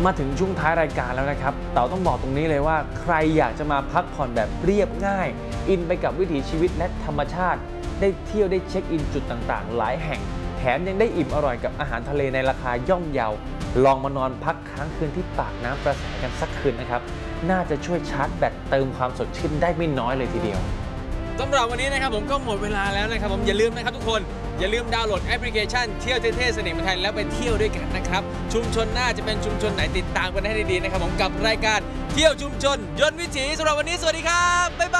มาถึงช่วงท้ายรายการแล้วนะครับเต๋าต้องบอกตรงนี้เลยว่าใครอยากจะมาพักผ่อนแบบเรียบง่ายอินไปกับวิถีชีวิตและธรรมชาติได้เที่ยวได้เช็คอินจุดต่างๆหลายแห่งแถมยังได้อิ่มอร่อยกับอาหารทะเลในราคาย่อมเยาลองมานอนพักค้างคืนที่ปากน้ำประแสกันสักคืนนะครับน่าจะช่วยชาร์จแบตเติมความสดชื่นได้ไม่น้อยเลยทีเดียวสำหรับวันนี้นะครับผมก็หมดเวลาแล้วนะครับผมอย่าลืมนะครับทุกคนอย่าลืมดาวน์โหลดแอปพลิเคชันเที่ยวเท่ๆเสน่ห์เมืองไทยแล้วไปเที่ยวด้วยกันนะครับชุมชนหน้าจะเป็นชุมชนไหนติดตามกันให้ดีๆนะครับผมกับรายการเที่ยวชุมชนยนต์วิถีสำหรับวันนี้สวัสดีครับบ๊ายบาย